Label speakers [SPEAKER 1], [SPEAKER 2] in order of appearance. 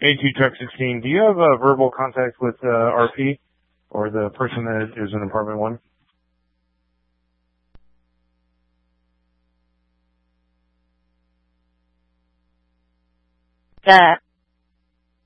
[SPEAKER 1] A2 Truck 16, do you have verbal contact with RP or the person that is in apartment 1?
[SPEAKER 2] The